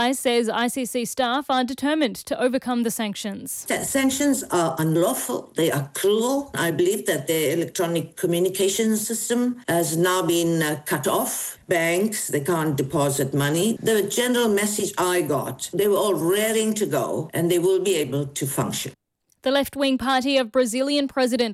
Reis says ICC staff are determined to overcome the sanctions. Sanctions are unlawful. They are cruel. I believe that the electronic communication system has now been cut off. Banks, they can't deposit money. The general message I got, they were all raring to go and they will be able to function. The left-wing party of Brazilian President